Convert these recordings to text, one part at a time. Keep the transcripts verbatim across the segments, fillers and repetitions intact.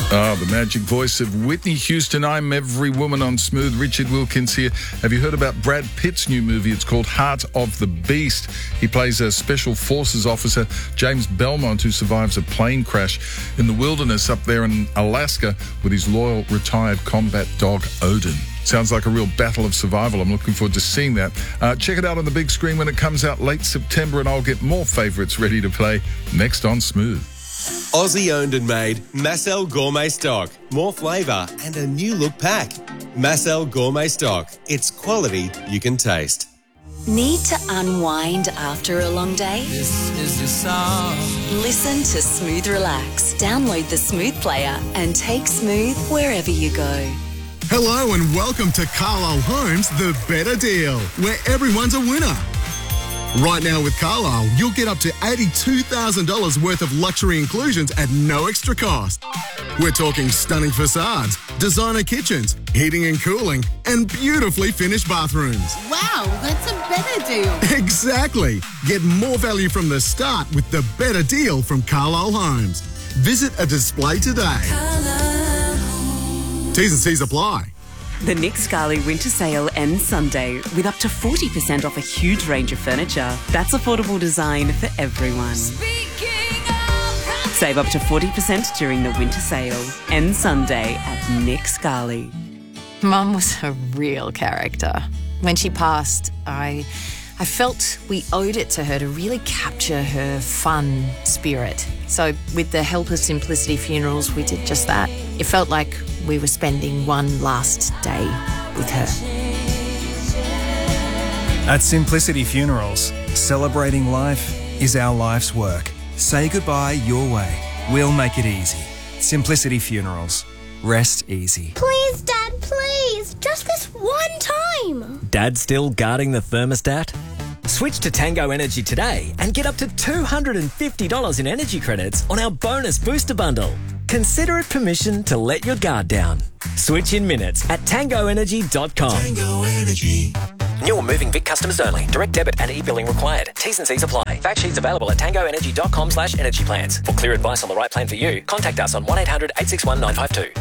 Ah, the magic voice of Whitney Houston. I'm every woman on Smooth. Richard Wilkins here. Have you heard about Brad Pitt's new movie? It's called Heart of the Beast. He plays a special forces officer, James Belmont, who survives a plane crash in the wilderness up there in Alaska with his loyal retired combat dog, Odin. Sounds like a real battle of survival. I'm looking forward to seeing that. Uh, check it out on the big screen when it comes out late September, and I'll get more favourites ready to play next on Smooth. Aussie owned and made Massel Gourmet Stock. More flavour and a new look pack. Massel Gourmet Stock. It's quality you can taste. Need to unwind after a long day? This is your song. Listen to Smooth Relax. Download the Smooth player and take Smooth wherever you go. Hello and welcome to Carlisle Homes, the better deal, where everyone's a winner. Right now with Carlisle, you'll get up to eighty-two thousand dollars worth of luxury inclusions at no extra cost. We're talking stunning facades, designer kitchens, heating and cooling, and beautifully finished bathrooms. Wow, that's a better deal. Exactly. Get more value from the start with the better deal from Carlisle Homes. Visit a display today. T's and C's apply. The Nick Scali Winter Sale ends Sunday with up to forty percent off a huge range of furniture. That's affordable design for everyone. Save up to forty percent during the Winter Sale. Ends Sunday at Nick Scali. Mum was a real character. When she passed, I, I felt we owed it to her to really capture her fun spirit. So with the help of Simplicity Funerals, we did just that. It felt like we were spending one last day with her. At Simplicity Funerals, celebrating life is our life's work. Say goodbye your way. We'll make it easy. Simplicity Funerals. Rest easy. Please, Dad, please. Just this one time. Dad still guarding the thermostat? Switch to Tango Energy today and get up to two hundred fifty dollars in energy credits on our bonus booster bundle. Consider it permission to let your guard down. Switch in minutes at tango energy dot com. Tango Energy. New or moving Vic customers only. Direct debit and e-billing required. T's and C's apply. Fact sheets available at tango energy dot com slash energy plans. For clear advice on the right plan for you, contact us on one eight hundred eight six one nine five two.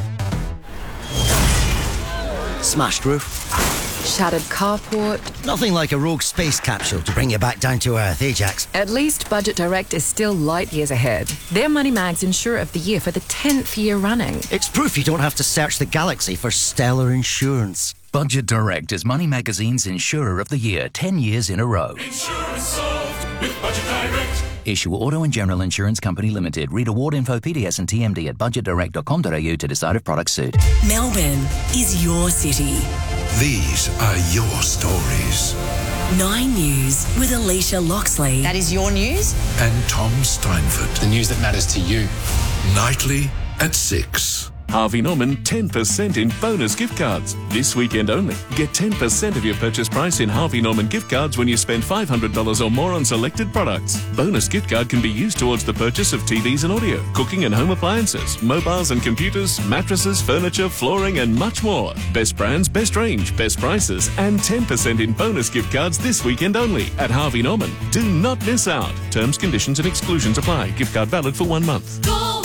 Smashed roof. Shattered carport. Nothing like a rogue space capsule to bring you back down to earth, eh, Jax? At least Budget Direct is still light years ahead. They're Money Mag's Insurer of the Year for the tenth year running. It's proof you don't have to search the galaxy for stellar insurance. Budget Direct is Money Magazine's Insurer of the Year, ten years in a row. Insurance solved with Budget Direct. Issue Auto and General Insurance Company Limited. Read award info, P D S and T M D at budget direct dot com dot a u to decide if products suit. Melbourne is your city. These are your stories. Nine News with Alicia Loxley. That is your news? And Tom Steinford. The news that matters to you. Nightly at six. Harvey Norman ten percent in bonus gift cards. This weekend only. Get ten percent of your purchase price in Harvey Norman gift cards when you spend five hundred dollars or more on selected products. Bonus gift card can be used towards the purchase of T Vs and audio, cooking and home appliances, mobiles and computers, mattresses, furniture, flooring and much more. Best brands, best range, best prices and ten percent in bonus gift cards this weekend only at Harvey Norman. Do not miss out. Terms, conditions and exclusions apply. Gift card valid for one month. Go!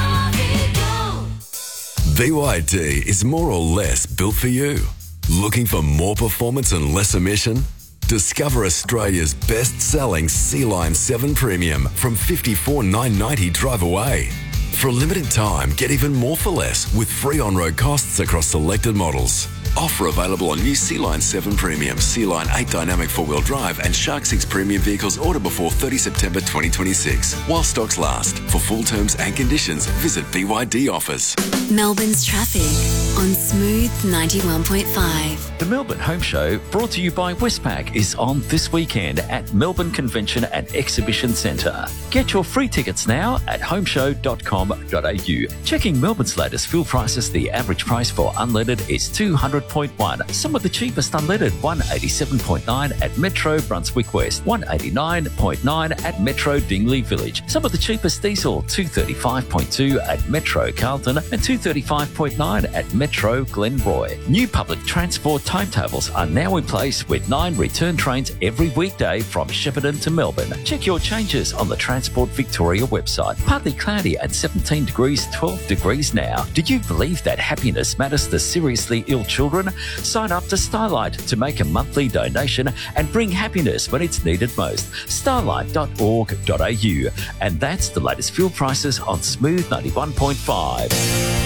B Y D is more or less built for you. Looking for more performance and less emission? Discover Australia's best-selling Sea-Line seven Premium from fifty-four thousand nine hundred ninety dollars drive away. For a limited time, get even more for less with free on-road costs across selected models. Offer available on new Sea-Line seven Premium, Sea-Line eight Dynamic four-wheel drive and Shark six Premium vehicles ordered before thirtieth September twenty twenty-six. While stocks last. For full terms and conditions, visit B Y D Offers. Melbourne's traffic on Smooth ninety-one point five. The Melbourne Home Show, brought to you by Westpac, is on this weekend at Melbourne Convention and Exhibition Centre. Get your free tickets now at homeshow dot com dot a u. Checking Melbourne's latest fuel prices, the average price for unleaded is two hundred point one. Some of the cheapest unleaded, one eighty-seven point nine at Metro Brunswick West, one eighty-nine point nine at Metro Dingley Village. Some of the cheapest diesel, two thirty-five point two at Metro Carlton and two thirty-five point nine at Metro Glenroy. New public transport timetables are now in place with nine return trains every weekday from Shepparton to Melbourne. Check your changes on the Transport Victoria website. Partly cloudy at seventeen degrees, twelve degrees now. Did you believe that happiness matters to seriously ill children? Sign up to Starlight to make a monthly donation and bring happiness when it's needed most. starlight dot org dot a u. And that's the latest fuel prices on Smooth ninety-one point five.